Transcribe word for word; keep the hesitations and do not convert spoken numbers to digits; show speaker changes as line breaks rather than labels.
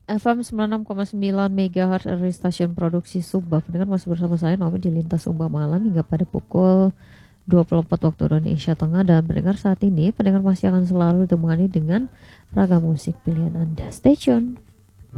F M sembilan puluh enam koma sembilan megahertz dari stasiun produksi Sumba. Pendengar masih bersama saya Naomi di Lintas Sumba Malam hingga pada pukul dua puluh empat waktu Indonesia Tengah. Dan pendengar saat ini, pendengar masih akan selalu ditemani dengan ragam musik pilihan Anda. Stay tune.